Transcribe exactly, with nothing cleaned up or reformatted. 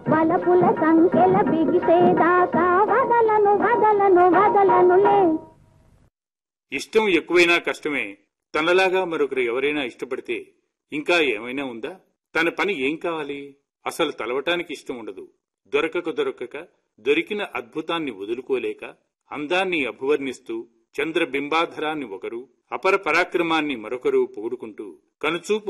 వలపుల సంఖ్యల బిగిసేదాకా వదలను వదలను వదలనులే. ఇష్టం ఎక్కువైనా కష్టమే. తనలాగా మరొకరు ఎవరైనా ఇష్టపడితే ఇంకా ఏమైనా ఉందా? తన పని ఏం కావాలి? అసలు తలవటానికి ఇష్టం ఉండదు. దొరకక దొరకక దొరికిన అద్భుతాన్ని వదులుకోలేక అందాన్ని అభివర్ణిస్తూ చంద్రబింబాధరాన్ని ఒకరు, అపర పరాక్రమాన్ని మరొకరు పొగుడుకుంటూ కనుచూపు